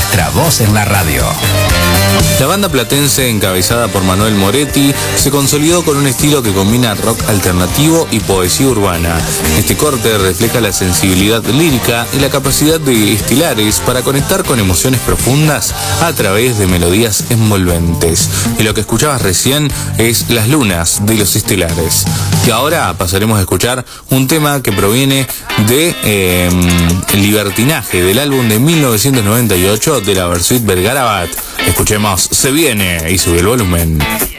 nuestra voz en la radio. La banda platense, encabezada por Manuel Moretti, se consolidó con un estilo que combina rock alternativo y poesía urbana. Este corte refleja la sensibilidad lírica y la capacidad de Estilares para conectar con emociones profundas a través de melodías envolventes. Y lo que escuchabas recién es Las Lunas de los Estelares. Y ahora pasaremos a escuchar un tema que proviene de Libertinaje, del álbum de 1998 de la Versuit Vergarabat. Escuchemos Se Viene y sube el volumen.